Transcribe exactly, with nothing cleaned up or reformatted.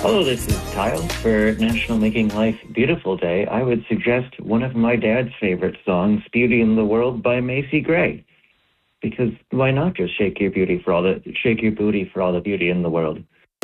Hello, this is Kyle. For National Making Life Beautiful Day, I would suggest one of my dad's favorite songs, Beauty in the World by Macy Gray. Because why not just shake your beauty for all the shake your booty for all the beauty in the world?